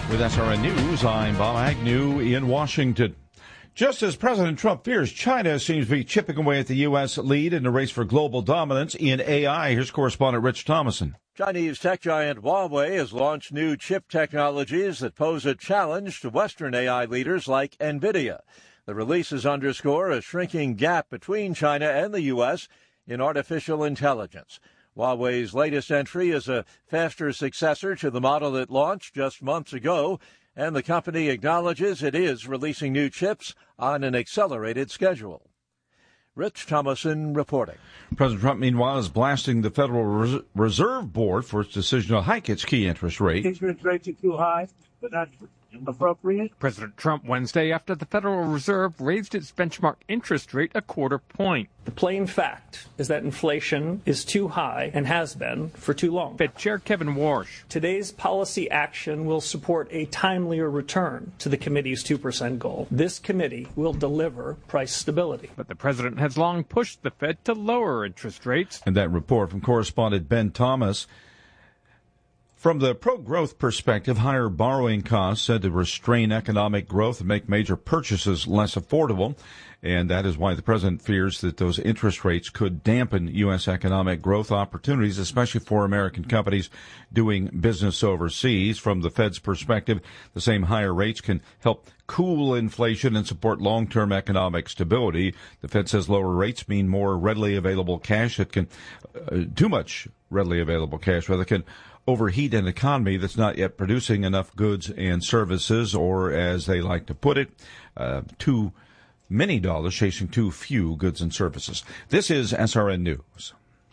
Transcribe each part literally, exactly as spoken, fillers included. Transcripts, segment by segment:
With S R N News, I'm Bob Agnew in Washington. Just as President Trump fears, China seems to be chipping away at the U S lead in the race for global dominance in A I. Here's correspondent Rich Thomason. Chinese tech giant Huawei has launched new chip technologies that pose a challenge to Western A I leaders like NVIDIA. The releases underscore a shrinking gap between China and the U S in artificial intelligence. Huawei's latest entry is a faster successor to the model that launched just months ago, and the company acknowledges it is releasing new chips on an accelerated schedule. Rich Thomason reporting. President Trump, meanwhile, is blasting the Federal Reserve Board for its decision to hike its key interest rate. Interest rates are too high, but not appropriate. President Trump Wednesday after the Federal Reserve raised its benchmark interest rate a quarter point. The plain fact is that inflation is too high and has been for too long. Fed Chair Kevin Warsh. Today's policy action will support a timelier return to the committee's two percent goal. This committee will deliver price stability. But the president has long pushed the Fed to lower interest rates. And that report from correspondent Ben Thomas. From the pro-growth perspective, higher borrowing costs said to restrain economic growth and make major purchases less affordable. And that is why the president fears that those interest rates could dampen U S economic growth opportunities, especially for American companies doing business overseas. From the Fed's perspective, the same higher rates can help cool inflation and support long-term economic stability. The Fed says lower rates mean more readily available cash. It can, uh, too much readily available cash, rather, can overheat an economy that's not yet producing enough goods and services, or as they like to put it, uh, too many dollars chasing too few goods and services. This is S R N News.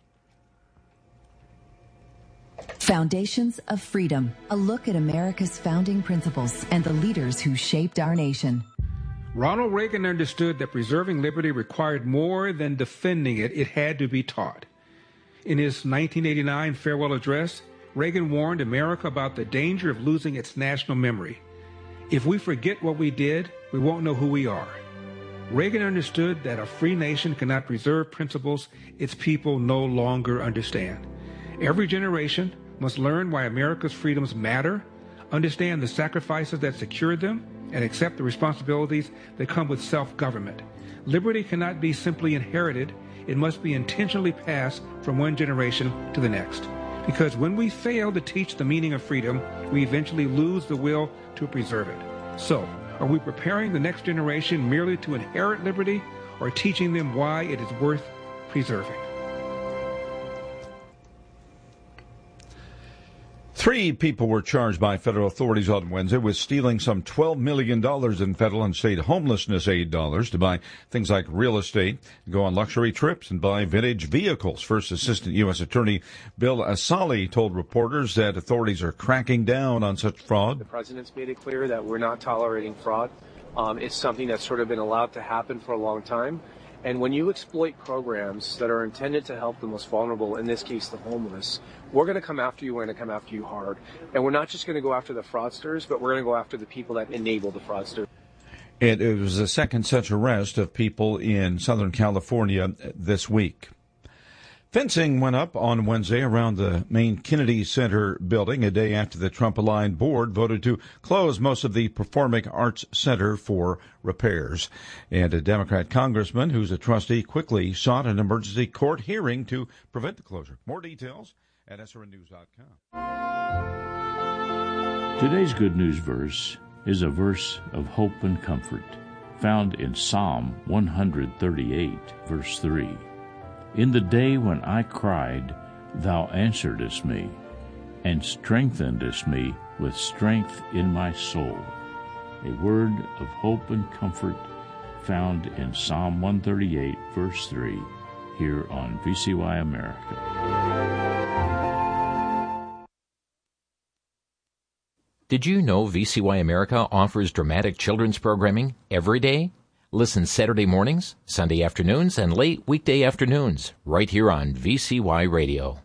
Foundations of Freedom, a look at America's founding principles and the leaders who shaped our nation. Ronald Reagan understood that preserving liberty required more than defending it. It had to be taught. In his nineteen eighty-nine farewell address, Reagan warned America about the danger of losing its national memory. If we forget what we did, we won't know who we are. Reagan understood that a free nation cannot preserve principles its people no longer understand. Every generation must learn why America's freedoms matter, understand the sacrifices that secured them, and accept the responsibilities that come with self-government. Liberty cannot be simply inherited. It must be intentionally passed from one generation to the next. Because when we fail to teach the meaning of freedom, we eventually lose the will to preserve it. So, are we preparing the next generation merely to inherit liberty, or teaching them why it is worth preserving? Three people were charged by federal authorities on Wednesday with stealing some twelve million dollars in federal and state homelessness aid dollars to buy things like real estate, go on luxury trips, and buy vintage vehicles. First Assistant U S Attorney Bill Asali told reporters that authorities are cracking down on such fraud. The president's made it clear that we're not tolerating fraud. Um, it's something that's sort of been allowed to happen for a long time. And when you exploit programs that are intended to help the most vulnerable, in this case the homeless, we're going to come after you. We're going to come after you hard. And we're not just going to go after the fraudsters, but we're going to go after the people that enable the fraudsters. And it was the second such arrest of people in Southern California this week. Fencing went up on Wednesday around the main Kennedy Center building a day after the Trump-aligned board voted to close most of the Performing Arts Center for repairs. And a Democrat congressman who's a trustee quickly sought an emergency court hearing to prevent the closure. More details at S R N news dot com. Today's good news verse is a verse of hope and comfort found in Psalm one thirty-eight, verse three. In the day when I cried, thou answeredest me, and strengthenedest me with strength in my soul. A word of hope and comfort found in Psalm one thirty-eight, verse three, here on V C Y America. Did you know V C Y America offers dramatic children's programming every day? Listen Saturday mornings, Sunday afternoons, and late weekday afternoons, right here on V C Y Radio.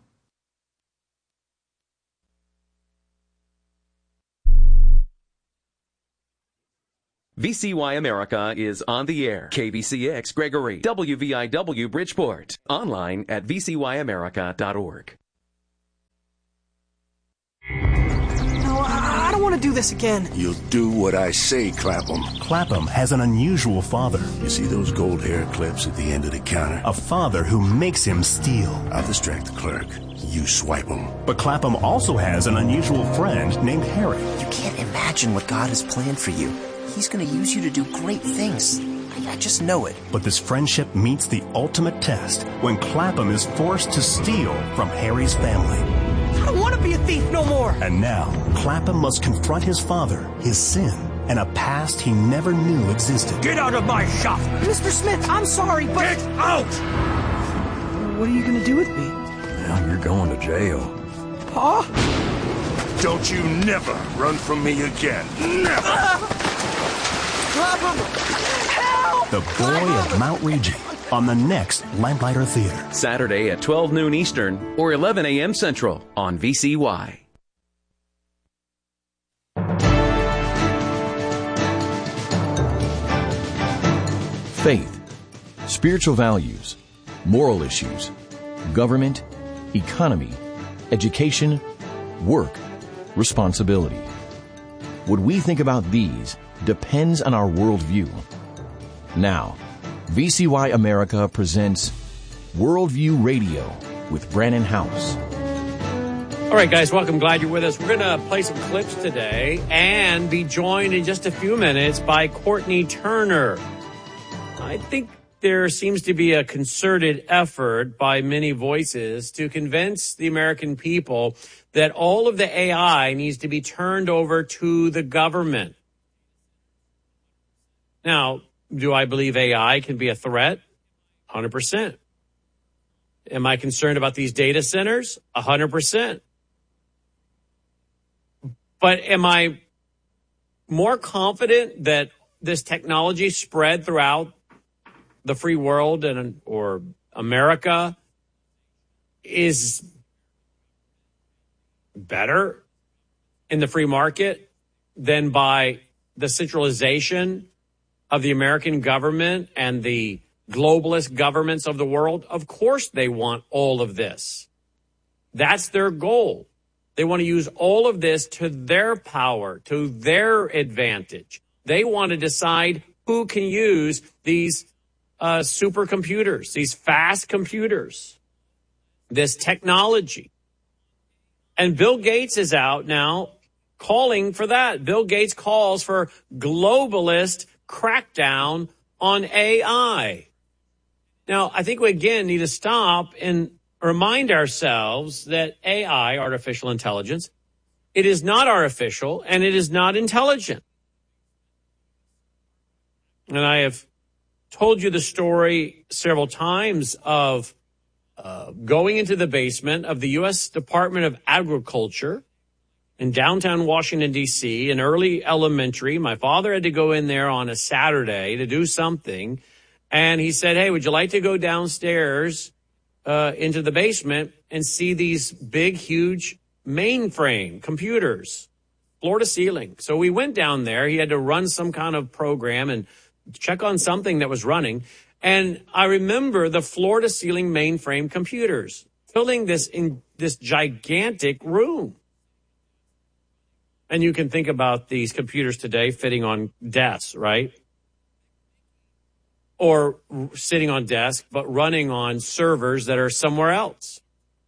V C Y America is on the air. K B C X Gregory, W V I W Bridgeport. Online at v c y america dot org. I don't want to do this again. You'll do what I say, Clapham. Clapham has an unusual father. You see those gold hair clips at the end of the counter? A father who makes him steal. I'll distract the clerk. You swipe them. But Clapham also has an unusual friend named Harry. You can't imagine what God has planned for you. He's going to use you to do great things. I, I just know it. But this friendship meets the ultimate test when Clapham is forced to steal from Harry's family. I don't want to be a thief no more. And now, Clapham must confront his father, his sin, and a past he never knew existed. Get out of my shop! Mister Smith, I'm sorry, but... Get out! What are you going to do with me? Well, you're going to jail. Pa? Don't you never run from me again. Never! Ah! Clapham! Help! The Boy of Mount Regi on the next Lamplighter Theater. Saturday at twelve noon Eastern or eleven a.m. Central on V C Y. Faith, spiritual values, moral issues, government, economy, education, work, responsibility. What we think about these depends on our worldview. Now, V C Y America presents Worldview Radio with Brannon House. All right, guys, welcome. Glad you're with us. We're going to play some clips today and be joined in just a few minutes by Courtney Turner. I think there seems to be a concerted effort by many voices to convince the American people that all of the A I needs to be turned over to the government. Now, do I believe A I can be a threat? one hundred percent. Am I concerned about these data centers? one hundred percent. But am I more confident that this technology spread throughout the free world and or America is better in the free market than by the centralization of the American government and the globalist governments of the world? Of course they want all of this. That's their goal. They want to use all of this to their power, to their advantage. They want to decide who can use these uh, supercomputers, these fast computers, this technology. And Bill Gates is out now calling for that. Bill Gates calls for globalist crackdown on A I. Now, I think we again need to stop and remind ourselves that A I, artificial intelligence, it is not artificial and it is not intelligent. And I have told you the story several times of uh, going into the basement of the U S Department of Agriculture in downtown Washington, D C, in early elementary. My father had to go in there on a Saturday to do something. And he said, hey, would you like to go downstairs uh, into the basement and see these big, huge mainframe computers, floor to ceiling? So we went down there. He had to run some kind of program and check on something that was running. And I remember the floor to ceiling mainframe computers filling this in this gigantic room. And you can think about these computers today fitting on desks, right? Or sitting on desks, but running on servers that are somewhere else.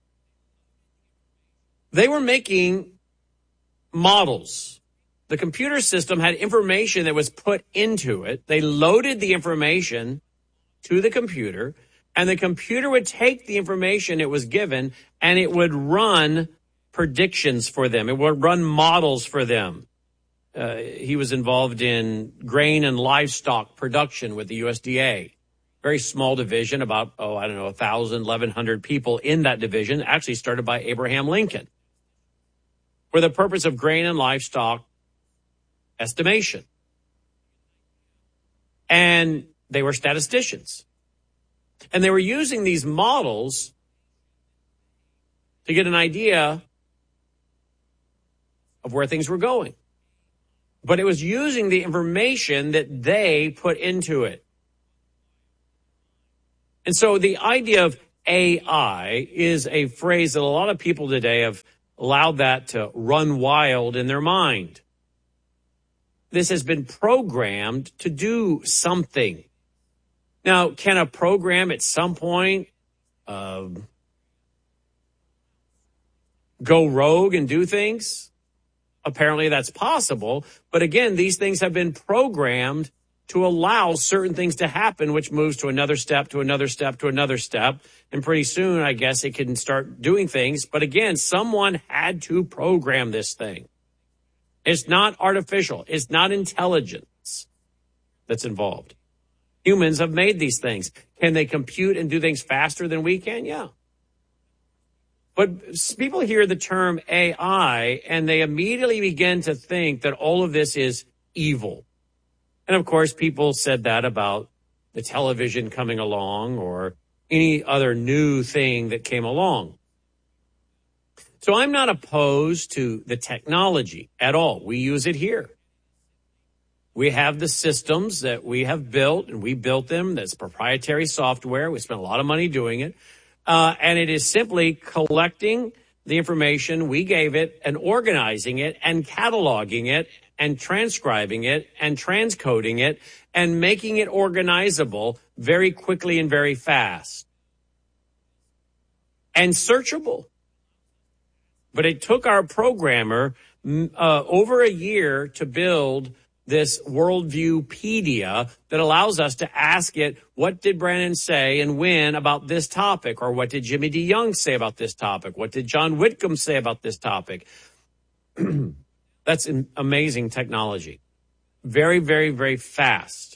They were making models. The computer system had information that was put into it. They loaded the information to the computer, and the computer would take the information it was given, and it would run predictions for them. It would run models for them. Uh, he was involved in grain and livestock production with the U S D A. Very small division, about, oh, I don't know, one thousand, eleven hundred people in that division, actually started by Abraham Lincoln, for the purpose of grain and livestock estimation. And they were statisticians. And they were using these models to get an idea of where things were going. But it was using the information that they put into it. And so the idea of A I is a phrase that a lot of people today have allowed that to run wild in their mind. this has been programmed to do something. Now, can a program at some point uh, go rogue and do things? Apparently that's possible. But again, these things have been programmed to allow certain things to happen, which moves to another step, to another step, to another step. And pretty soon, I guess, it can start doing things. But again, someone had to program this thing. It's not artificial. It's not intelligence that's involved. Humans have made these things. Can they compute and do things faster than we can? Yeah. But people hear the term A I and they immediately begin to think that all of this is evil. And of course, people said that about the television coming along or any other new thing that came along. So I'm not opposed to the technology at all. We use it here. We have the systems that we have built, and we built them. That's proprietary software. We spent a lot of money doing it. Uh, and it is simply collecting the information we gave it and organizing it and cataloging it and transcribing it and transcoding it and making it organizable very quickly and very fast and searchable. But it took our programmer uh, over a year to build this Worldviewpedia that allows us to ask it, what did Brandon say and when about this topic? Or what did Jimmy DeYoung say about this topic? What did John Whitcomb say about this topic? That's an amazing technology. Very, very, very fast.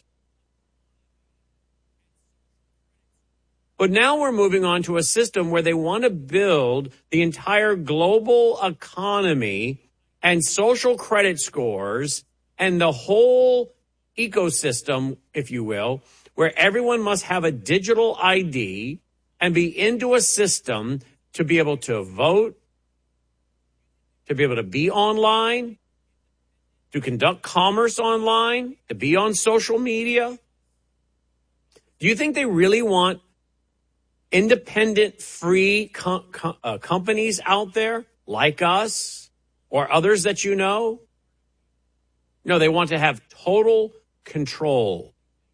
But now we're moving on to a system where they want to build the entire global economy and social credit scores and the whole ecosystem, if you will, where everyone must have a digital I D and be into a system to be able to vote, to be able to be online, to conduct commerce online, to be on social media. Do you think they really want independent, free com- com- uh, companies out there like us or others that you know? No, they want to have total control.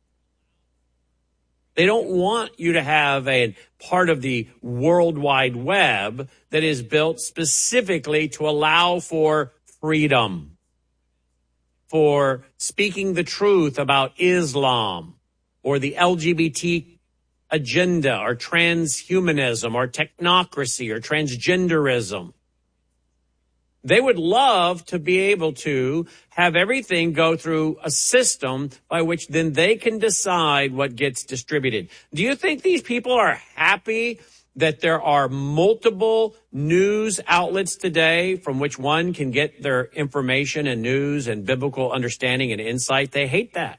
They don't want you to have a part of the World Wide Web that is built specifically to allow for freedom, for speaking the truth about Islam or the L G B T agenda or transhumanism or technocracy or transgenderism. They would love to be able to have everything go through a system by which then they can decide what gets distributed. Do you think these people are happy that there are multiple news outlets today from which one can get their information and news and biblical understanding and insight? They hate that.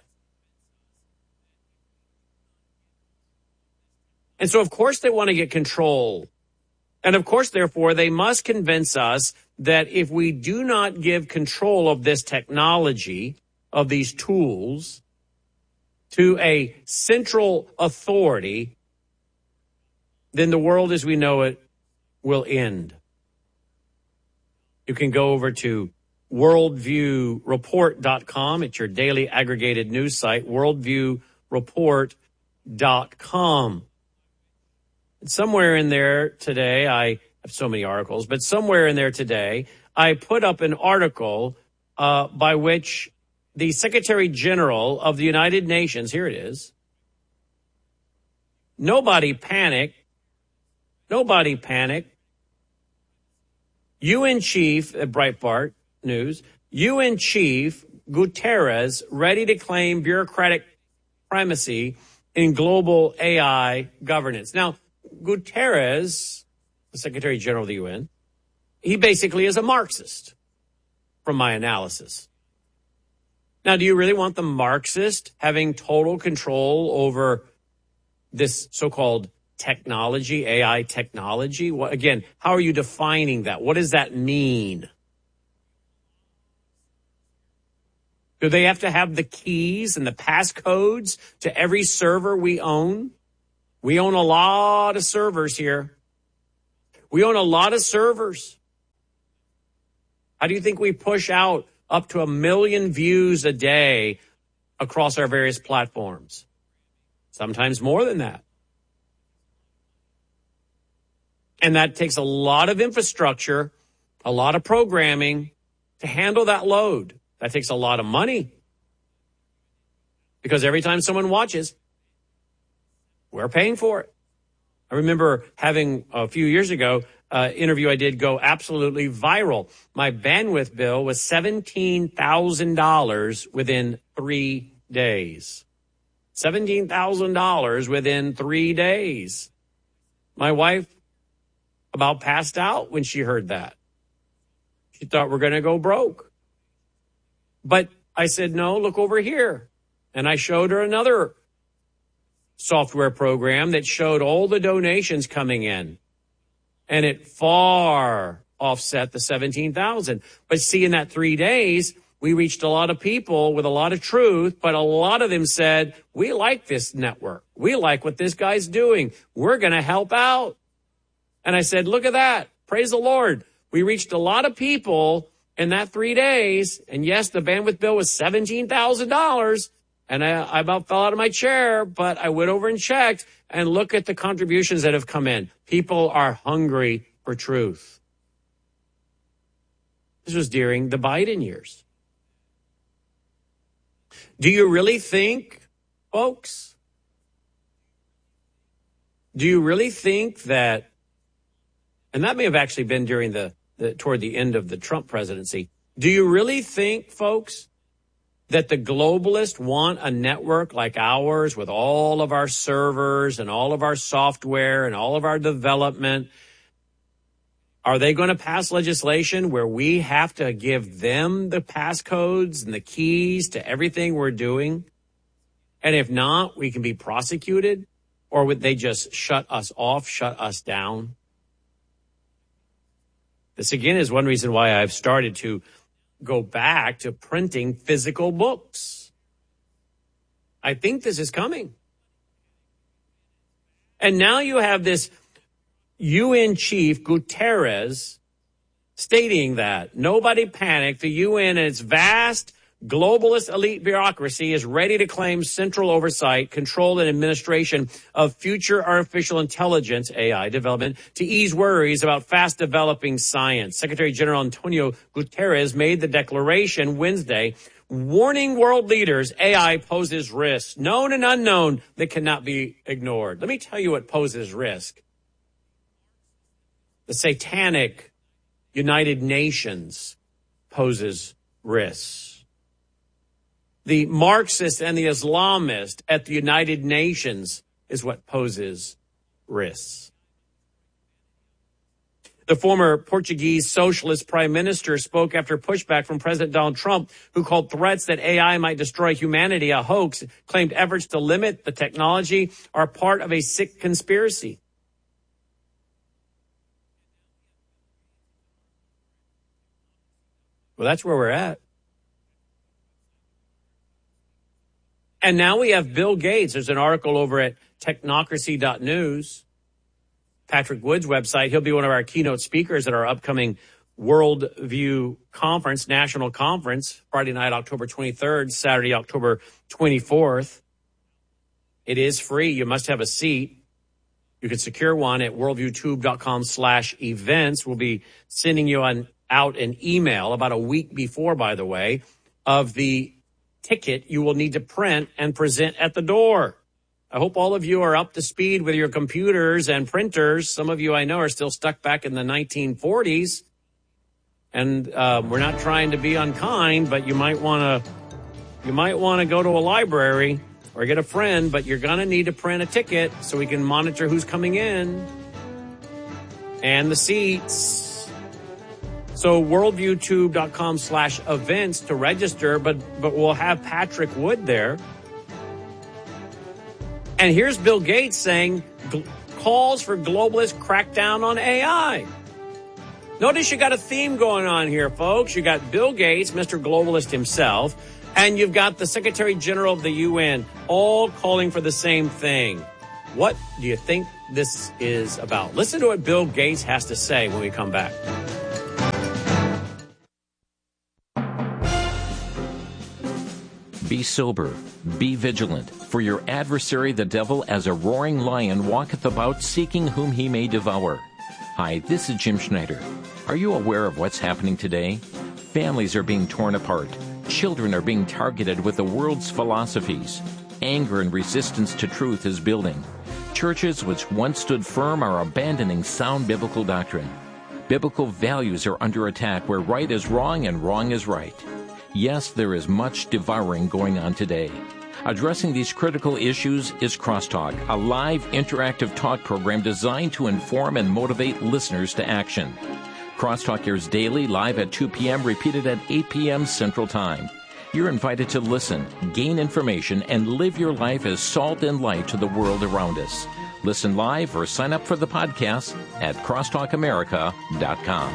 And so, of course, they want to get control. And, of course, therefore, they must convince us that if we do not give control of this technology, of these tools, to a central authority, then the world as we know it will end. You can go over to worldview report dot com. It's your daily aggregated news site, worldview report dot com. Somewhere in there today, I have so many articles, but somewhere in there today, I put up an article uh, by which the Secretary General of the United Nations, here it is, nobody panic, nobody panic, U N Chief, at Breitbart News, U N Chief Guterres ready to claim bureaucratic primacy in global A I governance. Now, Guterres, the Secretary General of the U N, he basically is a Marxist, from my analysis. Now, do you really want the Marxist having total control over this so-called technology, A I technology? What, again, how are you defining that? What does that mean? Do they have to have the keys and the passcodes to every server we own? We own a lot of servers here. We own a lot of servers. How do you think we push out up to a million views a day across our various platforms. Sometimes more than that. And that takes a lot of infrastructure, a lot of programming to handle that load. That takes a lot of money. Because every time someone watches, we're paying for it. I remember having a few years ago, uh, interview I did go absolutely viral. My bandwidth bill was seventeen thousand dollars within three days. seventeen thousand dollars within three days. My wife about passed out when she heard that. She thought we're going to go broke. But I said, no, look over here. And I showed her another software program that showed all the donations coming in. And it far offset the seventeen thousand. But see, in that three days, we reached a lot of people with a lot of truth, but a lot of them said, we like this network. We like what this guy's doing. We're going to help out. And I said, look at that. Praise the Lord. We reached a lot of people in that three days. And yes, the bandwidth bill was seventeen thousand dollars. And I, I about fell out of my chair, but I went over and checked and look at the contributions that have come in. People are hungry for truth. This was during the Biden years. Do you really think, folks, do you really think that, and that may have actually been during the, the toward the end of the Trump presidency, do you really think, folks, that the globalists want a network like ours with all of our servers and all of our software and all of our development? Are they going to pass legislation where we have to give them the passcodes and the keys to everything we're doing? And if not, we can be prosecuted? Or would they just shut us off, shut us down? This, again, is one reason why I've started to go back to printing physical books. I think this is coming. And now you have this U N chief, Guterres, stating that nobody panic. The U N and its vast globalist elite bureaucracy is ready to claim central oversight, control, and administration of future artificial intelligence, A I, development to ease worries about fast developing science. Secretary General Antonio Guterres made the declaration Wednesday, warning world leaders A I poses risks, known and unknown, that cannot be ignored. Let me tell you what poses risk. The satanic United Nations poses risks. The Marxist and the Islamist at the United Nations is what poses risks. The former Portuguese socialist prime minister spoke after pushback from President Donald Trump, who called threats that A I might destroy humanity a hoax, claimed efforts to limit the technology are part of a sick conspiracy. Well, that's where we're at. And now we have Bill Gates. There's an article over at technocracy dot news, Patrick Wood's website. He'll be one of our keynote speakers at our upcoming Worldview Conference, National Conference, Friday night, October twenty-third, Saturday, October twenty-fourth. It is free. You must have a seat. You can secure one at worldviewtube.com slash events. We'll be sending you an, out an email about a week before, by the way, of the ticket you will need to print and present at the door. I hope all of you are up to speed with your computers and printers. Some of you I know are still stuck back in the nineteen forties. And uh, we're not trying to be unkind, but you might want to you might want to go to a library or get a friend, but you're going to need to print a ticket so we can monitor who's coming in and the seats. So worldviewtube.com slash events to register, but but we'll have Patrick Wood there. And here's Bill Gates saying gl- calls for globalist crackdown on A I. Notice you got a theme going on here, folks. You got Bill Gates, Mister Globalist himself, and you've got the Secretary General of the U N, all calling for the same thing. What do you think this is about? Listen to what Bill Gates has to say when we come back. Be sober, be vigilant, for your adversary the devil as a roaring lion walketh about seeking whom he may devour. Hi, this is Jim Schneider. Are you aware of what's happening today? Families are being torn apart. Children are being targeted with the world's philosophies. Anger and resistance to truth is building. Churches which once stood firm are abandoning sound biblical doctrine. Biblical values are under attack where right is wrong and wrong is right. Yes, there is much devouring going on today. Addressing these critical issues is Crosstalk, a live interactive talk program designed to inform and motivate listeners to action. Crosstalk airs daily, live at two p.m., repeated at eight p.m. Central Time. You're invited to listen, gain information, and live your life as salt and light to the world around us. Listen live or sign up for the podcast at crosstalk america dot com.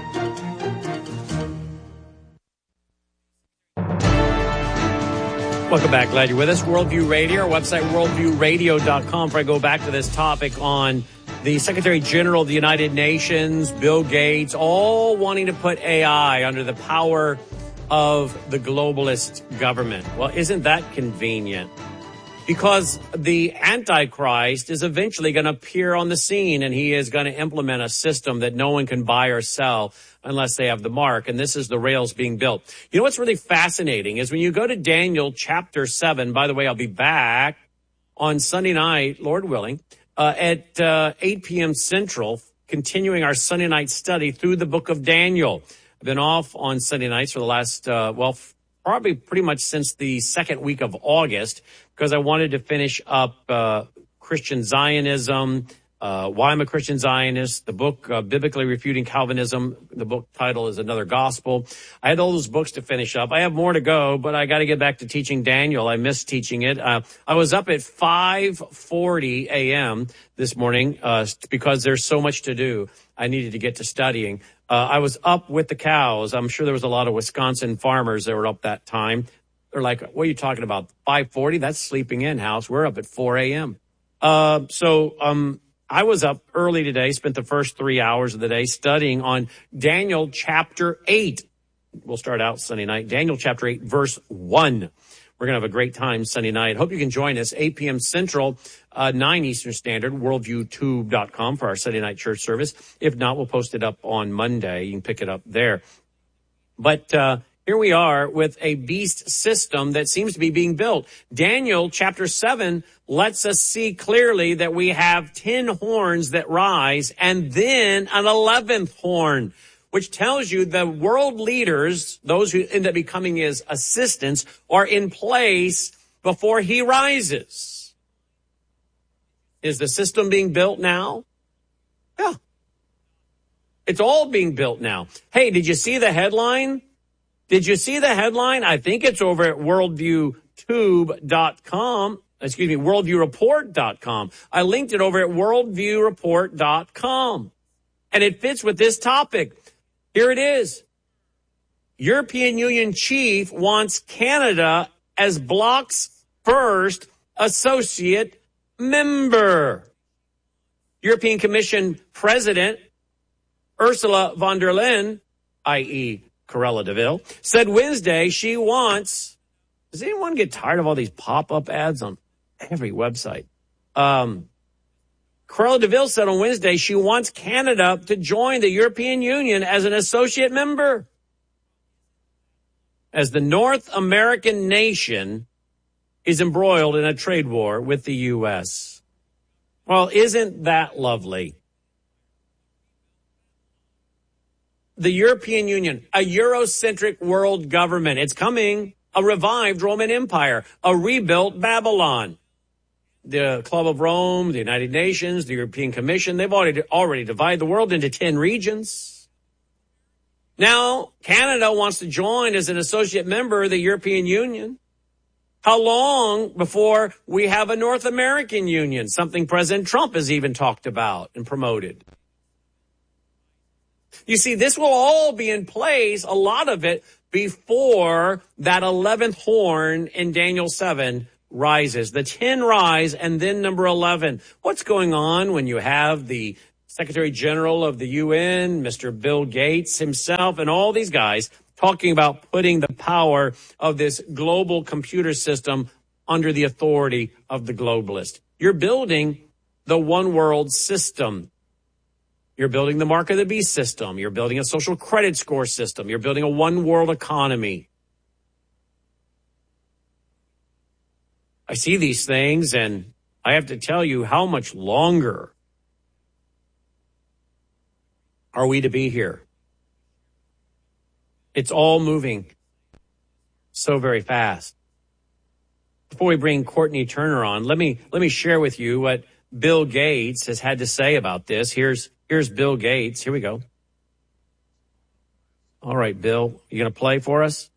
Welcome back. Glad you're with us. Worldview Radio, our website, worldview radio dot com. Before I go back to this topic on the Secretary General of the United Nations, Bill Gates, all wanting to put A I under the power of the globalist government. Well, isn't that convenient? Because the Antichrist is eventually going to appear on the scene, and he is going to implement a system that no one can buy or sell unless they have the mark. And this is the rails being built. You know what's really fascinating is when you go to Daniel chapter seven, by the way, I'll be back on Sunday night, Lord willing, uh, at uh, eight p.m. Central, continuing our Sunday night study through the book of Daniel. I've been off on Sunday nights for the last, uh, well, probably pretty much since the second week of August, because I wanted to finish up uh, Christian Zionism, uh, why I'm a Christian Zionist, the book uh, Biblically Refuting Calvinism. The book title is Another Gospel. I had all those books to finish up. I have more to go, but I got to get back to teaching Daniel. I missed teaching it. Uh, I was up at five forty a.m. this morning uh, because there's so much to do. I needed to get to studying. Uh, I was up with the cows. I'm sure there was a lot of Wisconsin farmers that were up that time. They're like, what are you talking about? five forty? That's sleeping in house. We're up at four a.m. Uh, so, um, I was up early today, spent the first three hours of the day studying on Daniel chapter eight. We'll start out Sunday night. Daniel chapter eight, verse one. We're going to have a great time Sunday night. Hope you can join us, eight p.m. Central, uh, nine Eastern Standard, worldview tube dot com for our Sunday night church service. If not, we'll post it up on Monday. You can pick it up there. But uh here we are with a beast system that seems to be being built. Daniel chapter seven lets us see clearly that we have ten horns that rise and then an eleventh horn, which tells you the world leaders, those who end up becoming his assistants, are in place before he rises. Is the system being built now? Yeah. It's all being built now. Hey, did you see the headline? Did you see the headline? I think it's over at worldview tube dot com. Excuse me, worldview report dot com. I linked it over at worldview report dot com. And it fits with this topic. Here it is. European Union chief wants Canada as bloc's first associate member. European Commission President Ursula von der Leyen, that is. Cruella de Vil, said Wednesday she wants, does anyone get tired of all these pop-up ads on every website? Um, Cruella de Vil said on Wednesday she wants Canada to join the European Union as an associate member. As the North American nation is embroiled in a trade war with the U S. Well, isn't that lovely? The European Union, a Eurocentric world government. It's coming. A revived Roman Empire, a rebuilt Babylon. The Club of Rome, the United Nations, the European Commission, they've already, already divided the world into ten regions. Now, Canada wants to join as an associate member of the European Union. How long before we have a North American Union? Something President Trump has even talked about and promoted. You see, this will all be in place, a lot of it, before that eleventh horn in Daniel seven rises. The ten rise and then number eleven. What's going on when you have the Secretary General of the U N, Mister Bill Gates himself, and all these guys talking about putting the power of this global computer system under the authority of the globalist. You're building the one world system. You're building the mark of the beast system. You're building a social credit score system. You're building a one world economy. I see these things and I have to tell you, how much longer are we to be here? It's all moving so very fast. Before we bring Courtney Turner on, let me let me share with you what Bill Gates has had to say about this. Here's here's Bill Gates. Here we go. All right, Bill, you going to play for us?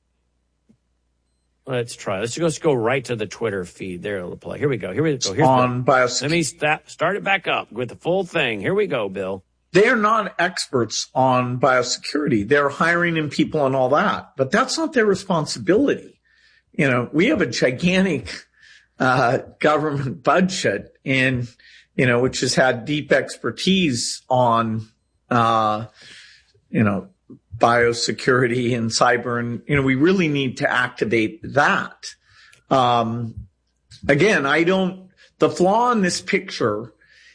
Let's try. Let's just go right to the Twitter feed. There it'll play. Here we go. Here we go. Here's on biosecurity. Let me st- start it back up with the full thing. Here we go, Bill. They're not experts on biosecurity. They're hiring in people and all that, but that's not their responsibility. You know, we have a gigantic uh, government budget, and you know, which has had deep expertise on, uh, you know, biosecurity and cyber, and you know, we really need to activate that. Um, again, I don't. The flaw in this picture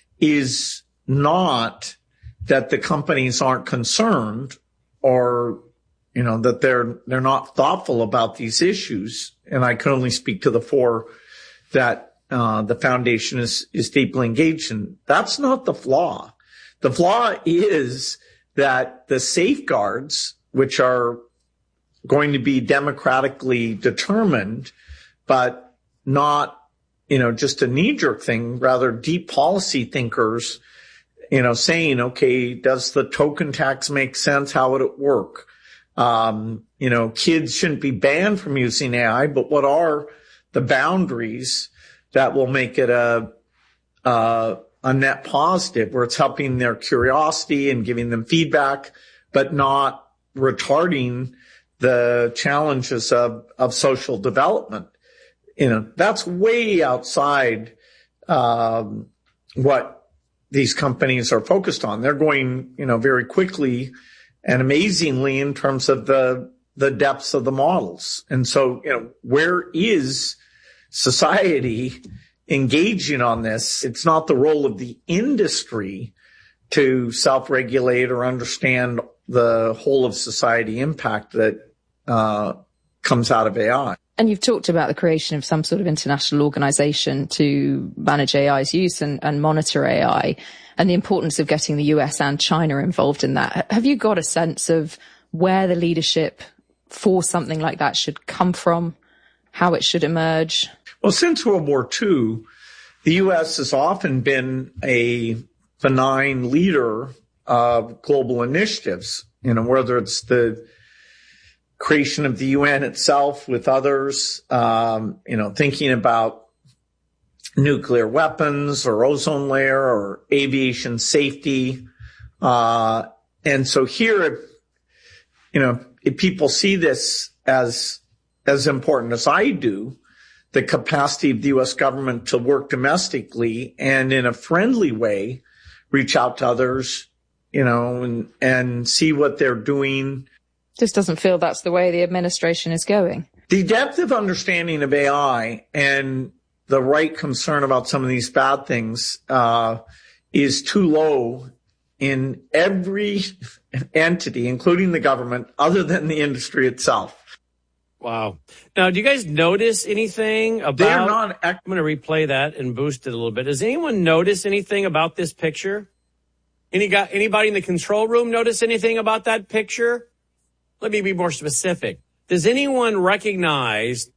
is not that the companies aren't concerned, or you know, that they're they're not thoughtful about these issues. And I can only speak to the four that uh, the foundation is is deeply engaged in. That's not the flaw. The flaw is that the safeguards, which are going to be democratically determined, but not, you know, just a knee-jerk thing, rather deep policy thinkers, you know, saying, okay, does the token tax make sense? How would it work? Um, you know, kids shouldn't be banned from using A I, but what are the boundaries that will make it a, uh, a net positive, where it's helping their curiosity and giving them feedback, but not retarding the challenges of, of social development? You know, that's way outside, um, what these companies are focused on. They're going, you know, very quickly and amazingly in terms of the, the depths of the models. And so, you know, where is society engaging on this? It's not the role of the industry to self-regulate or understand the whole of society impact that uh, comes out of A I. And you've talked about the creation of some sort of international organization to manage A I's use and, and monitor A I, and the importance of getting the U S and China involved in that. Have you got a sense of where the leadership for something like that should come from, how it should emerge? Well, since World War Two, the U S has often been a benign leader of global initiatives, you know, whether it's the creation of the U N itself with others, um, you know, thinking about nuclear weapons or ozone layer or aviation safety. Uh, and so here, if, you know, if people see this as, as important as I do, the capacity of the U S government to work domestically and in a friendly way, reach out to others, you know, and, and see what they're doing. Just doesn't feel that's the way the administration is going. The depth of understanding of A I and the right concern about some of these bad things uh is too low in every entity, including the government, other than the industry itself. Wow. Now, do you guys notice anything about... They're not... I'm going to replay that and boost it a little bit. Does anyone notice anything about this picture? Any got, anybody in the control room notice anything about that picture? Let me be more specific. Does anyone recognize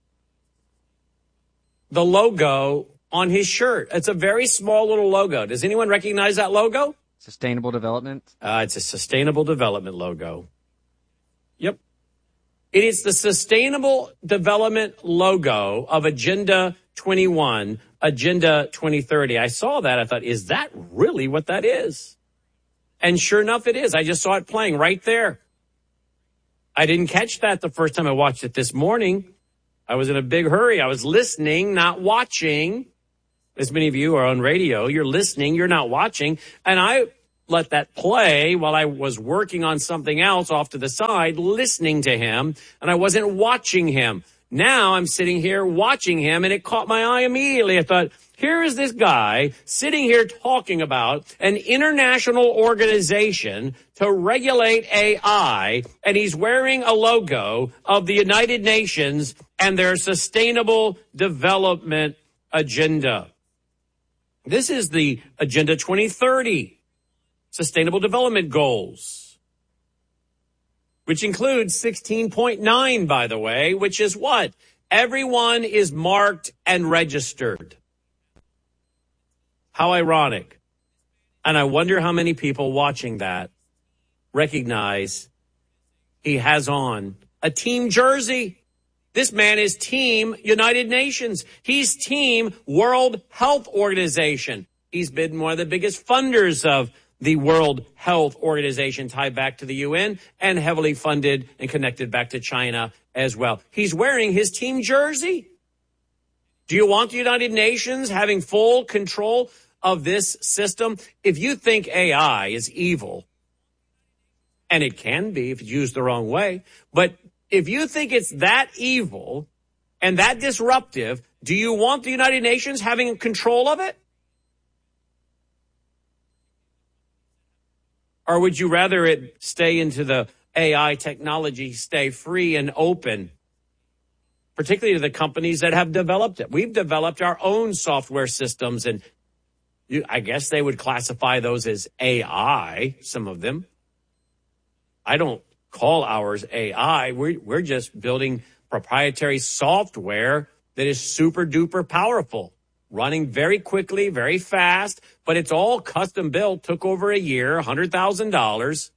the logo on his shirt? It's a very small little logo. Does anyone recognize that logo? Sustainable Development? Uh, it's a Sustainable Development logo. Yep. It is the Sustainable Development logo of Agenda twenty-one, Agenda twenty thirty. I saw that. I thought, is that really what that is? And sure enough, it is. I just saw it playing right there. I didn't catch that the first time I watched it this morning. I was in a big hurry. I was listening, not watching. As many of you are on radio, you're listening, you're not watching. And I let that play while I was working on something else off to the side, listening to him, and I wasn't watching him. Now I'm sitting here watching him, and it caught my eye immediately. I thought, here is this guy sitting here talking about an international organization to regulate A I, and he's wearing a logo of the United Nations and their Sustainable Development Agenda. This is the Agenda twenty thirty, Sustainable Development Goals, which includes sixteen point nine, by the way, which is what? Everyone is marked and registered. How ironic. And I wonder how many people watching that recognize he has on a team jersey. This man is Team United Nations. He's Team World Health Organization. He's been one of the biggest funders of the World Health Organization, tied back to the U N and heavily funded and connected back to China as well. He's wearing his team jersey. Do you want the United Nations having full control of this system? If you think A I is evil, and it can be if it's used the wrong way, but if you think it's that evil and that disruptive, do you want the United Nations having control of it? Or would you rather it stay into the A I technology, stay free and open, particularly to the companies that have developed it? We've developed our own software systems, and you, I guess they would classify those as A I, some of them. I don't call ours A I. We're, we're just building proprietary software that is super duper powerful, running very quickly, very fast, but it's all custom built. Took over a year, one hundred thousand dollars.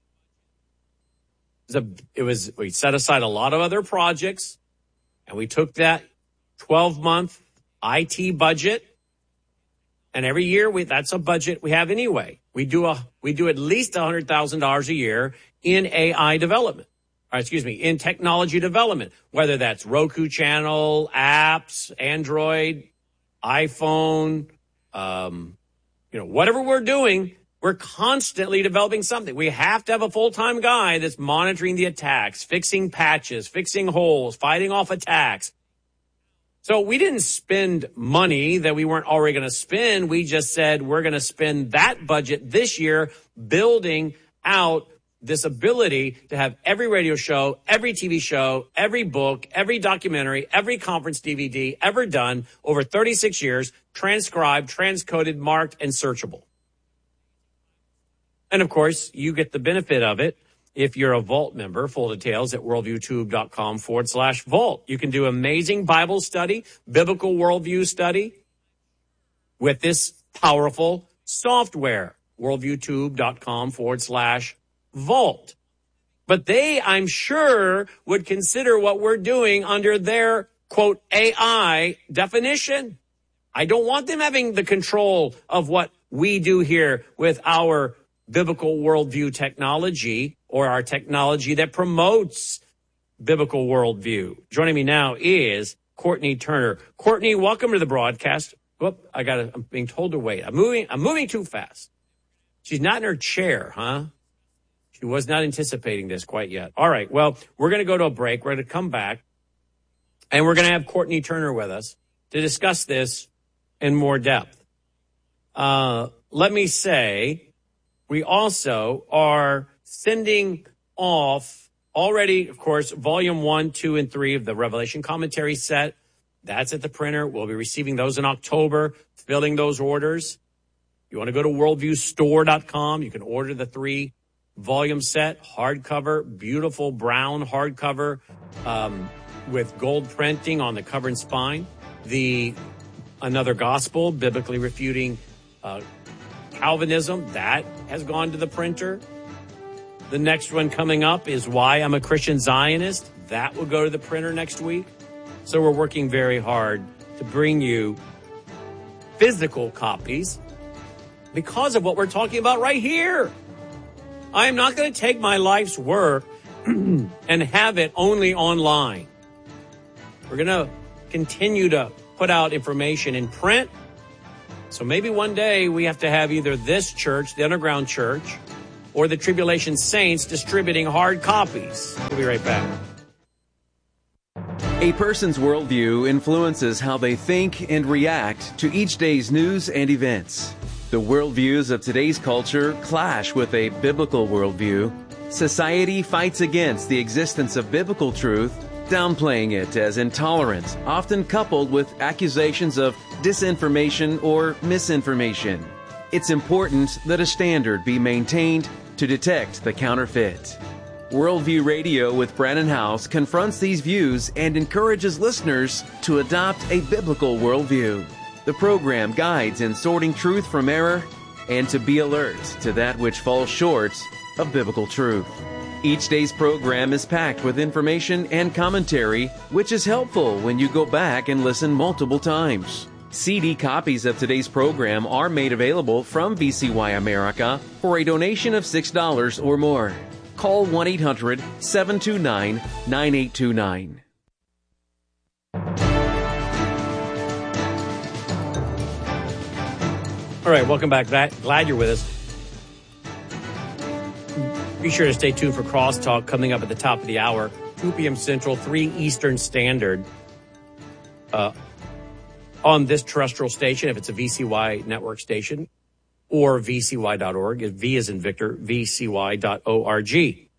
It was, a, it was, we set aside a lot of other projects, and we took that twelve-month I T budget, and every year we, that's a budget we have anyway. We do a, we do at least one hundred thousand dollars a year in A I development, or excuse me, in technology development, whether that's Roku channel, apps, Android, iPhone, um, you know, whatever we're doing, we're constantly developing something. We have to have a full-time guy that's monitoring the attacks, fixing patches, fixing holes, fighting off attacks. So we didn't spend money that we weren't already going to spend. We just said we're going to spend that budget this year building out this ability to have every radio show, every T V show, every book, every documentary, every conference D V D ever done over thirty-six years, transcribed, transcoded, marked, and searchable. And of course, you get the benefit of it if you're a Vault member. Full details at worldviewtube.com forward slash Vault. You can do amazing Bible study, biblical worldview study with this powerful software. worldviewtube.com forward slash Vault. But they, I'm sure, would consider what we're doing under their, quote, A I definition. I don't want them having the control of what we do here with our biblical worldview technology, or our technology that promotes biblical worldview. Joining me now is Courtney Turner. Courtney, welcome to the broadcast. Whoop, I got I'm being told to wait. I'm moving, I'm moving too fast. She's not in her chair, huh? She was not anticipating this quite yet. All right, well, we're going to go to a break. We're going to come back, and we're going to have Courtney Turner with us to discuss this in more depth. Uh, let me say, we also are sending off already, of course, volume one, two, and three of the Revelation commentary set. That's at the printer. We'll be receiving those in October, filling those orders. You want to go to worldview store dot com. You can order the three volume set, hardcover, beautiful brown hardcover um, with gold printing on the cover and spine. The Another Gospel, biblically refuting uh, Calvinism, that has gone to the printer. The next one coming up is Why I'm a Christian Zionist. That will go to the printer next week. So we're working very hard to bring you physical copies because of what we're talking about right here. I am not going to take my life's work and have it only online. We're going to continue to put out information in print, So maybe one day we have to have either this church, the underground church, or the Tribulation Saints distributing hard copies. We'll be right back. A person's worldview influences how they think and react to each day's news and events. The worldviews of today's culture clash with a biblical worldview. Society fights against the existence of biblical truth, downplaying it as intolerant, often coupled with accusations of disinformation or misinformation. It's important that a standard be maintained to detect the counterfeit. Worldview Radio with Brannon Howse confronts these views and encourages listeners to adopt a biblical worldview. The program guides in sorting truth from error and to be alert to that which falls short of biblical truth. Each day's program is packed with information and commentary, which is helpful when you go back and listen multiple times. C D copies of today's program are made available from V C Y America for a donation of six dollars or more. Call one eight hundred seven two nine nine eight two nine. All right, welcome back. Glad, glad you're with us. Be sure to stay tuned for Crosstalk coming up at the top of the hour, two p.m. Central, three Eastern Standard, uh, on this terrestrial station, if it's a V C Y network station, or V C Y dot org. V is in Victor, V C Y dot org.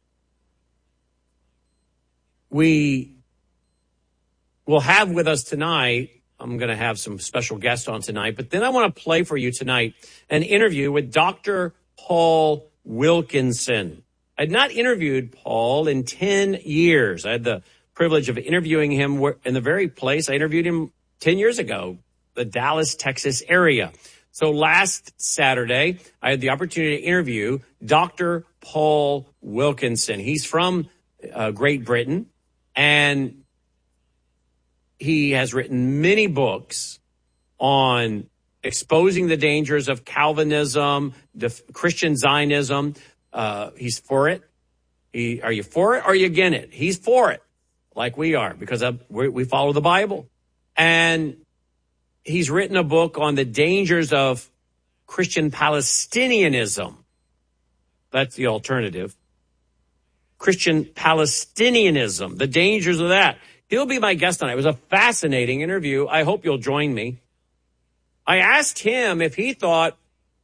We will have with us tonight, I'm going to have some special guests on tonight, but then I want to play for you tonight an interview with Doctor Paul Wilkinson. I had not interviewed Paul in ten years. I had the privilege of interviewing him in the very place I interviewed him ten years ago, the Dallas, Texas area. So last Saturday, I had the opportunity to interview Doctor Paul Wilkinson. He's from uh, Great Britain, and he has written many books on exposing the dangers of Calvinism, the Christian Zionism. Uh, he's for it. He, are you for it or are you against it? He's for it, like we are, because of, we, we follow the Bible. And he's written a book on the dangers of Christian Palestinianism. That's the alternative. Christian Palestinianism, the dangers of that. He'll be my guest tonight. It was a fascinating interview. I hope you'll join me. I asked him if he thought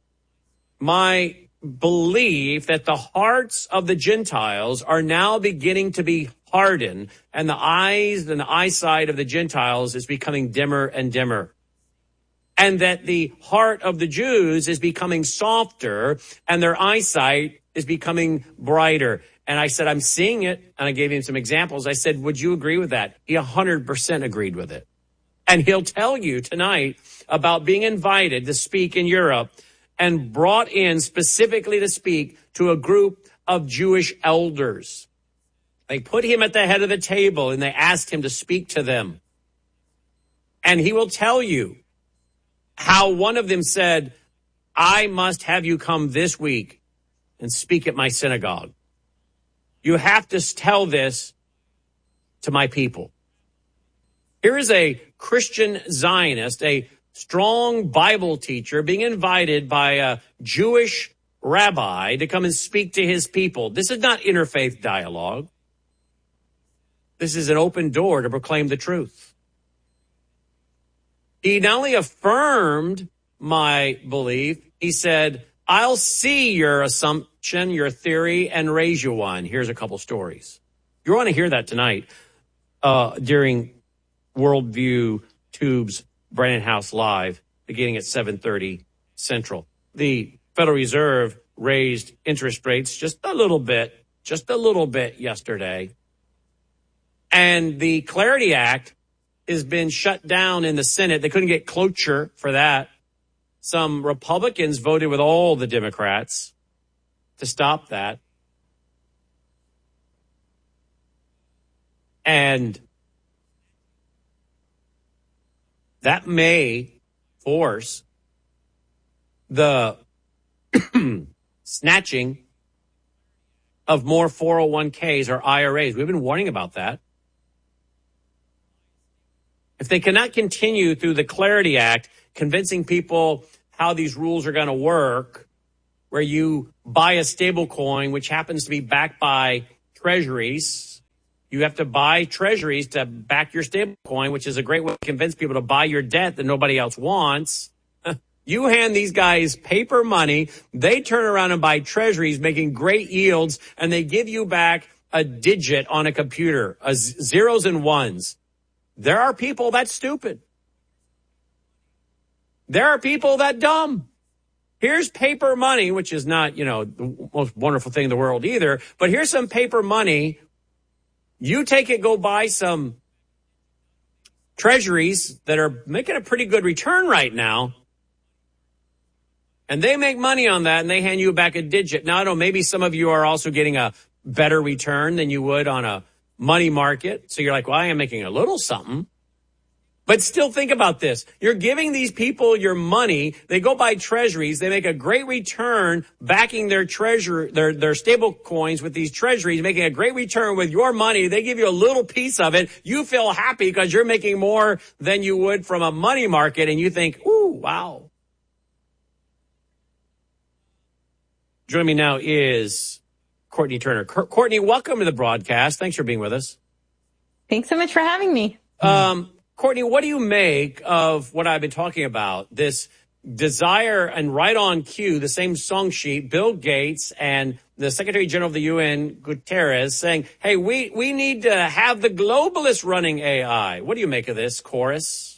my belief that the hearts of the Gentiles are now beginning to be hardened and the eyes and the eyesight of the Gentiles is becoming dimmer and dimmer. And that the heart of the Jews is becoming softer and their eyesight is becoming brighter. And I said, I'm seeing it. And I gave him some examples. I said, would you agree with that? He one hundred percent agreed with it. And he'll tell you tonight about being invited to speak in Europe and brought in specifically to speak to a group of Jewish elders. They put him at the head of the table and they asked him to speak to them. And he will tell you how one of them said, I must have you come this week and speak at my synagogue. You have to tell this to my people. Here is a Christian Zionist, a strong Bible teacher being invited by a Jewish rabbi to come and speak to his people. This is not interfaith dialogue. This is an open door to proclaim the truth. He not only affirmed my belief, he said, I'll see your assumption, your theory, and raise you one. Here's a couple stories. You want to hear that tonight uh, during Worldview Tube's Brannon Howse Live, beginning at seven thirty Central. The Federal Reserve raised interest rates just a little bit, just a little bit yesterday. And the Clarity Act has been shut down in the Senate. They couldn't get cloture for that. Some Republicans voted with all the Democrats to stop that. And that may force the snatching of more four oh one k's or I R As. We've been warning about that. If they cannot continue through the Clarity Act, convincing people how these rules are going to work, where you buy a stable coin, which happens to be backed by treasuries. You have to buy treasuries to back your stable coin, which is a great way to convince people to buy your debt that nobody else wants. You hand these guys paper money, they turn around and buy treasuries, making great yields, and they give you back a digit on a computer, a z- zeros and ones. There are people that stupid. There are people that dumb. Here's paper money, which is not, you know, the most wonderful thing in the world either, but here's some paper money. You take it, go buy some treasuries that are making a pretty good return right now. And they make money on that, and they hand you back a digit. Now, I don't know, maybe some of you are also getting a better return than you would on a money market. So you're like, well, I am making a little something. But still think about this. You're giving these people your money. They go buy treasuries. They make a great return backing their treasure, their, their stable coins with these treasuries, making a great return with your money. They give you a little piece of it. You feel happy because you're making more than you would from a money market. And you think, ooh, wow. Joining me now is Courtney Turner. Courtney, welcome to the broadcast. Thanks for being with us. Thanks so much for having me. Um, Courtney, what do you make of what I've been talking about? This desire, and right on cue, the same song sheet, Bill Gates and the Secretary General of the U N, Guterres, saying, hey, we, we need to have the globalists running A I. What do you make of this chorus?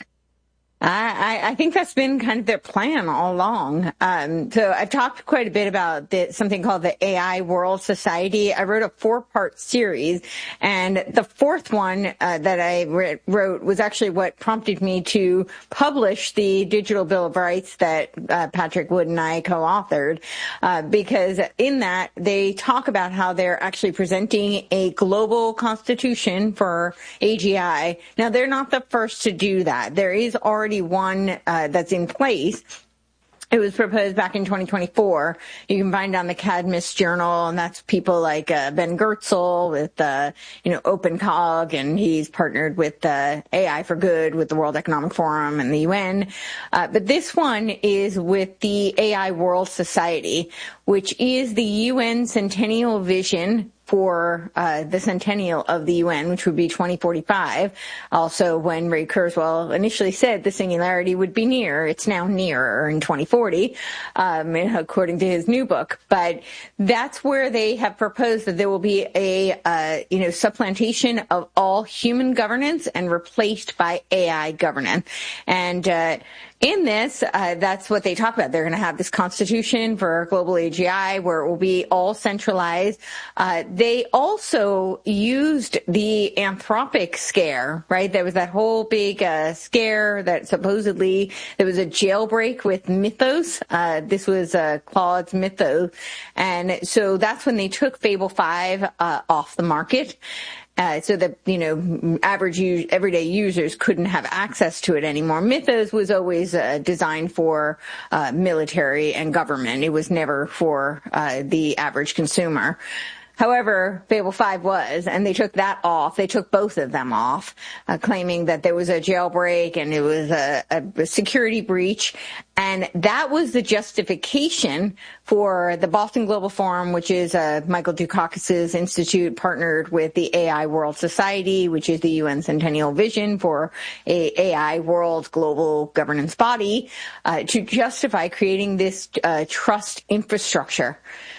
I, I think that's been kind of their plan all along. Um, so I've talked quite a bit about the, something called the A I World Society. I wrote a four-part series, and the fourth one uh, that I re- wrote was actually what prompted me to publish the Digital Bill of Rights that uh, Patrick Wood and I co-authored, uh, because in that they talk about how they're actually presenting a global constitution for A G I. Now, they're not the first to do that. There is already one uh, that's in place. It was proposed back in twenty twenty-four. You can find it on the Cadmus Journal, and that's people like uh, Ben Goertzel with, uh, you know, OpenCog, and he's partnered with uh, A I for Good with the World Economic Forum and the U N. Uh, but this one is with the A I World Society, which is the U N Centennial Vision for uh, the centennial of the U N, which would be twenty forty-five. Also, when Ray Kurzweil initially said the singularity would be near, it's now nearer in twenty forty, um, according to his new book. But that's where they have proposed that there will be a, uh, you know, supplantation of all human governance and replaced by A I governance. And uh, in this, uh, that's what they talk about. They're going to have this constitution for global A G I where it will be all centralized. Uh, they also used the Anthropic scare, right? There was that whole big uh, scare that supposedly there was a jailbreak with Mythos. Uh, this was uh, Claude's Mythos. And so that's when they took Fable five uh, off the market. Uh, so that, you know, average use, everyday users couldn't have access to it anymore. Mythos was always uh, designed for uh, military and government. It was never for uh, the average consumer. However, Fable five was, and they took that off. They took both of them off, uh, claiming that there was a jailbreak and it was a, a security breach. And that was the justification for the Boston Global Forum, which is uh, Michael Dukakis's institute partnered with the A I World Society, which is the U N Centennial Vision for a AI World Global Governance Body, uh, to justify creating this uh, trust infrastructure.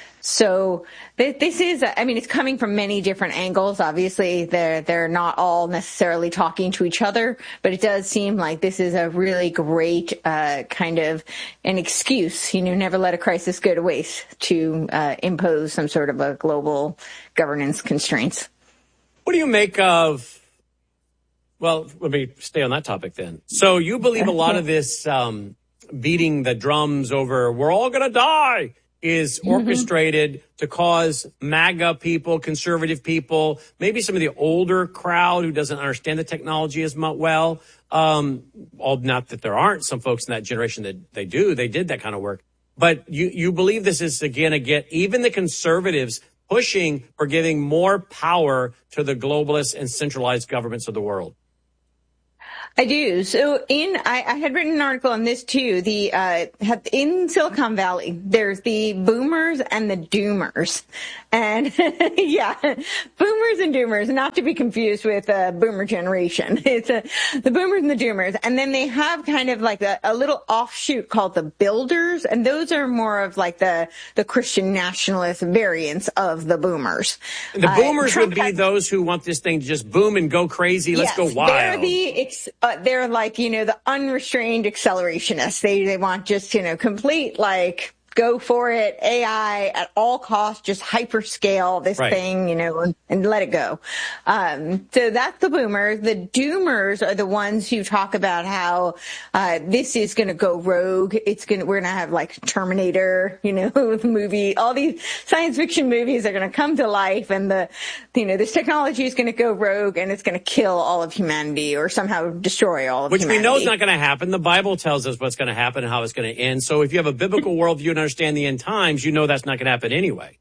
So this is, I mean, it's coming from many different angles. Obviously, they're, they're not all necessarily talking to each other, but it does seem like this is a really great uh, kind of an excuse, you know, never let a crisis go to waste, to uh, impose some sort of a global governance constraints. What do you make of, well, let me stay on that topic then. So you believe a lot of this um, beating the drums over, we're all going to die, is orchestrated mm-hmm. to cause MAGA people, conservative people, maybe some of the older crowd who doesn't understand the technology as much well. Um, all, not that there aren't some folks in that generation that they do. They did that kind of work. But you, you believe this is, again, again, even the conservatives pushing for giving more power to the globalists and centralized governments of the world. I do. So in, I, I had written an article on this too. The, uh, in Silicon Valley, there's the boomers and the doomers. And yeah, boomers and doomers, not to be confused with uh boomer generation. It's uh, the boomers and the doomers. And then they have kind of like a, a little offshoot called the builders. And those are more of like the, the Christian nationalist variants of the boomers. The boomers uh, would be has, those who want this thing to just boom and go crazy. Let's yes, go wild. They're the, ex, uh, they're like, you know, the unrestrained accelerationists. They, they want just, you know, complete like, go for it, A I at all costs, just hyperscale this right. thing, you know, and, and let it go. Um, so that's the boomers. The doomers are the ones who talk about how uh, this is going to go rogue. It's going to, we're going to have like Terminator, you know, movie. All these science fiction movies are going to come to life, and the, you know, this technology is going to go rogue and it's going to kill all of humanity or somehow destroy all of Which humanity. Which we know is not going to happen. The Bible tells us what's going to happen and how it's going to end. So if you have a biblical worldview, understand the end times, you know that's not going to happen anyway.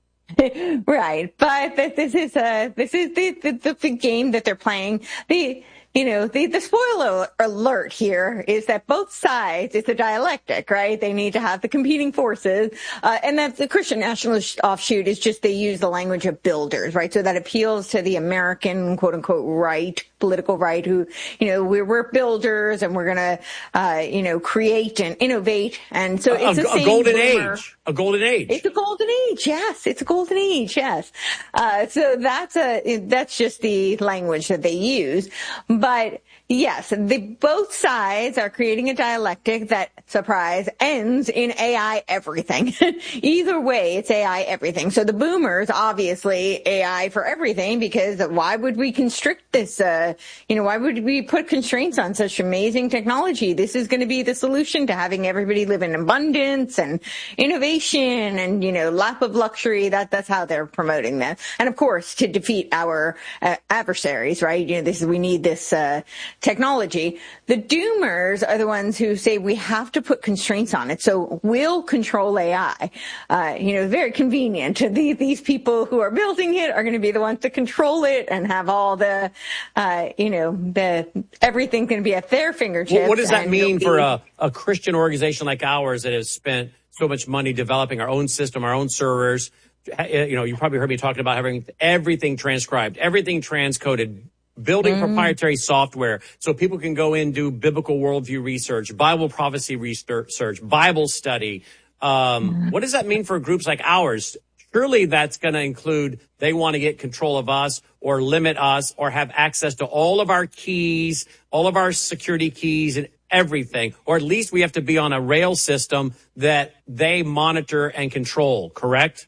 Right, but this is uh this is the, the the game that they're playing. The you know the the spoiler alert here is that both sides, it's a dialectic, right? They need to have the competing forces, uh, and that the Christian nationalist offshoot is just they use the language of builders, right? So that appeals to the American quote unquote right, political right, who, you know, we're, we're builders and we're going to, uh, you know, create and innovate. And so it's a, the same a golden boomer. age, a golden age. It's a golden age. Yes. It's a golden age. Yes. Uh, so that's a, that's just the language that they use. But yes, the, both sides are creating a dialectic that, surprise, ends in A I everything. Either way, it's A I everything. So the boomers, obviously, A I for everything, because why would we constrict this, uh, you know, why would we put constraints on such amazing technology? This is going to be the solution to having everybody live in abundance and innovation and, you know, lap of luxury. That, that's how they're promoting that. And of course, to defeat our uh, adversaries, right? You know, this is, we need this, uh, technology. The doomers are the ones who say we have to put constraints on it. So we'll control A I. Uh, you know, very convenient. These, these people who are building it are going to be the ones to control it and have all the, uh, you know, the, everything's going to be at their fingertips. Well, what does that mean be, for a, a Christian organization like ours that has spent so much money developing our own system, our own servers? You know, you probably heard me talking about having everything transcribed, everything transcoded, building mm. proprietary software so people can go in, do biblical worldview research, Bible prophecy research, Bible study. Um, mm. What does that mean for groups like ours? Surely that's going to include they want to get control of us or limit us or have access to all of our keys, all of our security keys and everything. Or at least we have to be on a rail system that they monitor and control, correct?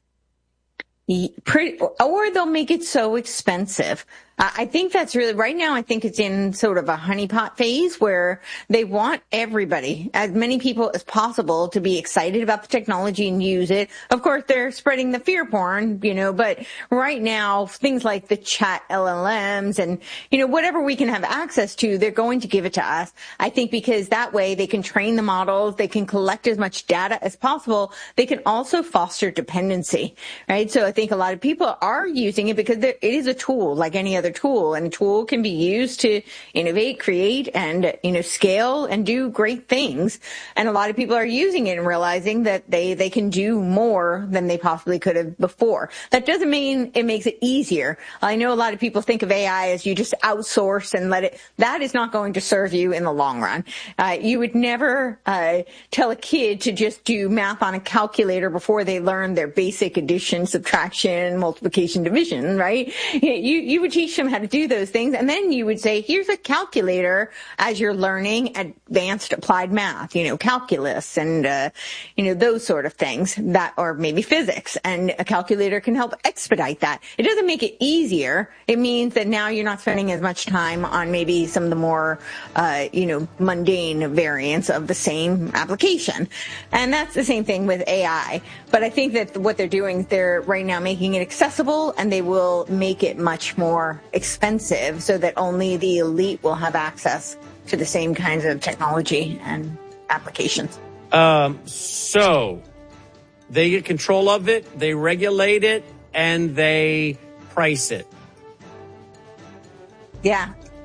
Pretty, or they'll make it so expensive. I think that's really, right now I think it's in sort of a honeypot phase where they want everybody, as many people as possible, to be excited about the technology and use it. Of course, they're spreading the fear porn, you know, but right now things like the chat L L Ms and, you know, whatever we can have access to, they're going to give it to us. I think because that way they can train the models, they can collect as much data as possible. They can also foster dependency, right? So I think a lot of people are using it because it is a tool like any other tool, and a tool can be used to innovate, create, and, you know, scale and do great things. And a lot of people are using it and realizing that they, they can do more than they possibly could have before. That doesn't mean it makes it easier. I know a lot of people think of A I as you just outsource and let it. That is not going to serve you in the long run. Uh, you would never uh, tell a kid to just do math on a calculator before they learn their basic addition, subtraction, multiplication, division, right? You, you would teach them how to do those things, and then you would say, here's a calculator as you're learning advanced applied math, you know, calculus and, uh, you know, those sort of things, that, or maybe physics, and a calculator can help expedite that. It doesn't make it easier. It means that now you're not spending as much time on maybe some of the more, uh, you know, mundane variants of the same application. And that's the same thing with A I. But I think that what they're doing, they're right now making it accessible, and they will make it much more expensive so that only the elite will have access to the same kinds of technology and applications. Um, so they get control of it, they regulate it, and they price it. Yeah.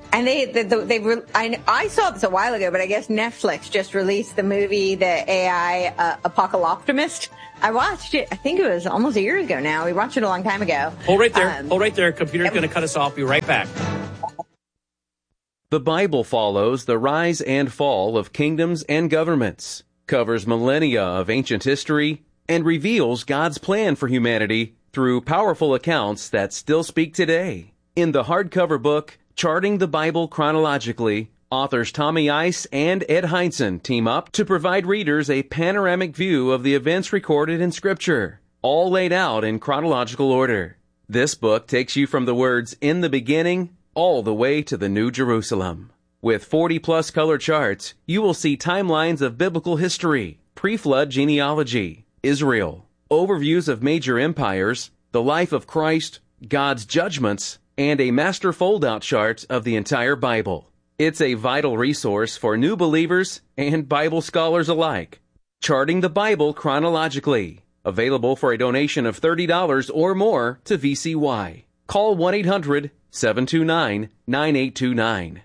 And they, they, they, they I, I saw this a while ago, but I guess Netflix just released the movie, the A I uh, Apocalyptimist. I watched it, I think it was almost a year ago now. We watched it a long time ago. Hold right there. Um, Hold right there. Computer's going to cut us off. Be right back. The Bible follows the rise and fall of kingdoms and governments, covers millennia of ancient history, and reveals God's plan for humanity through powerful accounts that still speak today. In the hardcover book, Charting the Bible Chronologically, authors Tommy Ice and Ed Heinzen team up to provide readers a panoramic view of the events recorded in Scripture, all laid out in chronological order. This book takes you from the words "in the beginning" all the way to the New Jerusalem. With forty-plus color charts, you will see timelines of biblical history, pre-flood genealogy, Israel, overviews of major empires, the life of Christ, God's judgments, and a master fold-out chart of the entire Bible. It's a vital resource for new believers and Bible scholars alike. Charting the Bible Chronologically. Available for a donation of thirty dollars or more to V C Y. Call one eight hundred seven two nine nine eight two nine.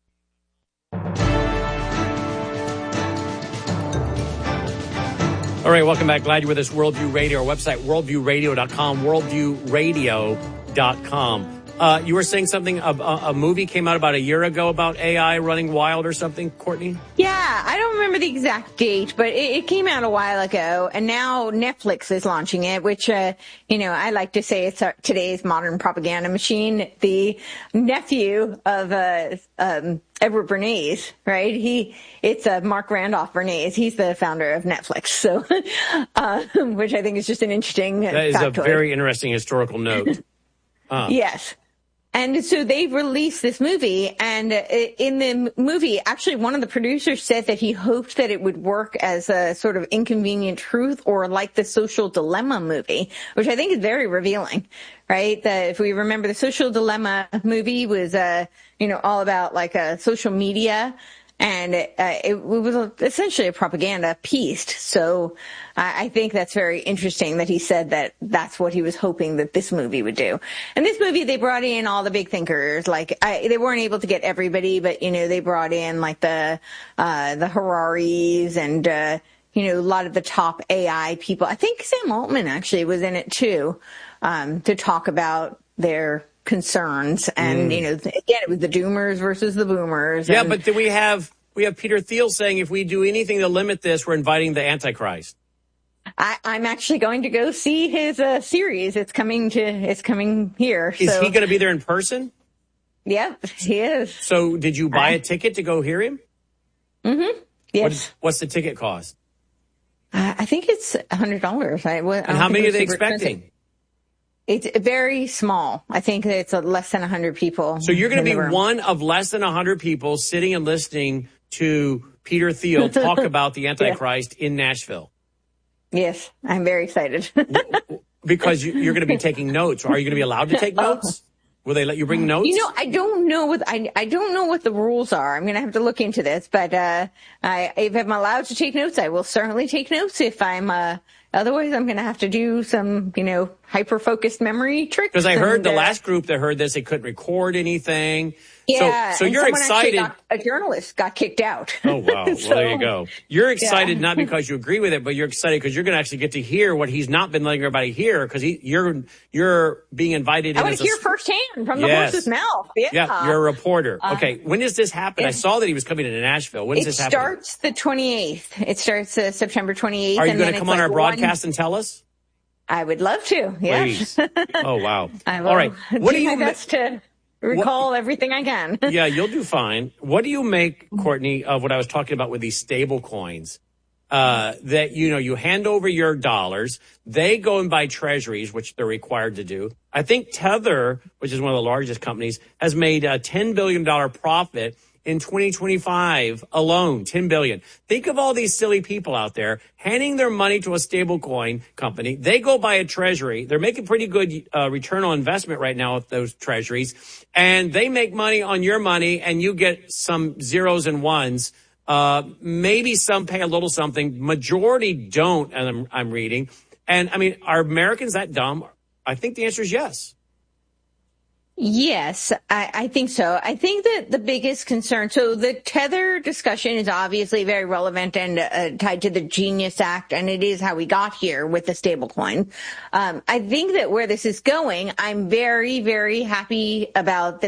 All right, welcome back. Glad you're with us. Worldview Radio, our website, worldview radio dot com, worldview radio dot com. Uh, you were saying something, a, a movie came out about a year ago about A I running wild or something, Courtney? Yeah, I don't remember the exact date, but it, it came out a while ago, and now Netflix is launching it, which, uh, you know, I like to say it's our, today's modern propaganda machine. The nephew of uh, um, Edward Bernays, right? He, it's uh, Mark Randolph Bernays. He's the founder of Netflix, so, uh, which I think is just an interesting That is factoid. a very interesting historical note. Uh. Yes. And so they released this movie, and in the movie, actually one of the producers said that he hoped that it would work as a sort of Inconvenient Truth or like the Social Dilemma movie, which I think is very revealing, right? That if we remember, the Social Dilemma movie was, uh, you know, all about like a social media, and uh, it, it was essentially a propaganda piece. So I, I think that's very interesting that he said that that's what he was hoping that this movie would do. And this movie, they brought in all the big thinkers. Like I, they weren't able to get everybody, but you know, they brought in like the uh, the Hararis and uh, you know, a lot of the top A I people. I think Sam Altman actually was in it too, um, to talk about their concerns. And, mm. you know, again, it was the doomers versus the boomers. Yeah, and, but do we have we have Peter Thiel saying if we do anything to limit this, we're inviting the Antichrist. I, I'm actually going to go see his uh, series. It's coming to it's coming here. Is so. he going to be there in person? Yeah, he is. So did you buy I, a ticket to go hear him? Mm-hmm. Yes. What, what's the ticket cost? Uh, I think it's one hundred dollars. I, I and how many are they expecting? Expensive. It's very small. I think it's a less than one hundred people. So you're going to be one of less than one hundred people sitting and listening to Peter Thiel talk about the Antichrist yeah. in Nashville. Yes, I'm very excited. Because you, you're going to be taking notes. Are you going to be allowed to take notes? Will they let you bring notes? You know, I don't know what I I don't know what the rules are. I'm going to have to look into this. But uh, I, if I'm allowed to take notes, I will certainly take notes. If I'm uh, otherwise, I'm going to have to do some, you know, hyper-focused memory tricks. Because I heard and, the uh, last group that heard this, they couldn't record anything. Yeah, so, so and you're excited. Got, a journalist got kicked out. Oh, wow. Well, so, there you go. You're excited yeah. not because you agree with it, but you're excited because you're going to actually get to hear what he's not been letting everybody hear because he, you're you're being invited in. I want to hear a, firsthand from the yes. horse's mouth. Yeah. yeah, you're a reporter. Uh, okay, when does this happen? I saw that he was coming to Nashville. When does this happen? It starts the twenty-eighth. It starts uh, September twenty-eighth. Are you going to come on like our broadcast one... and tell us? I would love to. Yes. Please. Oh, wow. I will All right. What do do you my best to recall what, everything I can. Yeah, you'll do fine. What do you make, Courtney, of what I was talking about with these stable coins? Uh, that, you know, you hand over your dollars, they go and buy treasuries, which they're required to do. I think Tether, which is one of the largest companies, has made a ten billion dollars profit in twenty twenty-five alone, ten billion dollars. Think of all these silly people out there handing their money to a stable coin company. They go buy a treasury. They're making pretty good uh, return on investment right now with those treasuries. And they make money on your money and you get some zeros and ones. Uh, maybe some pay a little something. Majority don't, and I'm, I'm reading. And I mean, are Americans that dumb? I think the answer is yes. Yes, I, I think so. I think that the biggest concern, so the Tether discussion is obviously very relevant and uh, tied to the Genius Act, and it is how we got here with the stablecoin. Um, I think that where this is going, I'm very, very happy about the